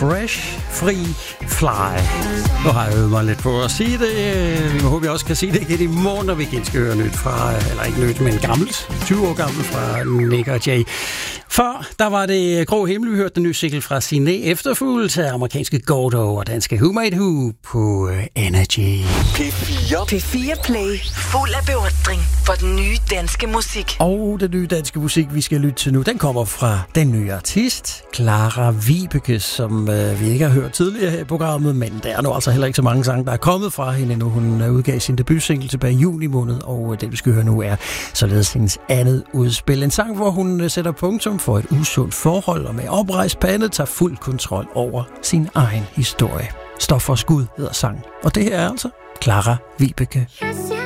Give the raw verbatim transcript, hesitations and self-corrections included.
Fresh Free Fly. Nu har jeg øvet mig lidt på at sige det. Vi håber, jeg også kan sige det igen i morgen, når vi igen skal høre nyt fra, eller ikke nyt, men gammelt, tyve år gammelt fra Nick og Jay. Før, der var det Grå Himmel, vi hørte den nye single fra Siné, efterfulgt af amerikanske Gordo og danske Who Made Who på Energy. P fire. P fire Play. Fuld af beundring for den nye danske musik. Og den nye danske musik, vi skal lytte til nu, den kommer fra den nye artist, Clara Vibeke, som øh, vi ikke har hørt tidligere her i programmet, men der er nu altså heller ikke så mange sange, der er kommet fra hende nu. Hun udgav sin debutsingle tilbage i juni måned, og det vi skal høre nu er således hendes andet udspil. En sang, hvor hun sætter punktum for et usundt forhold, og med oprejst pande tager fuld kontrol over sin egen historie. Stof for skud hedder sang, og det her er altså Clara Vibeke.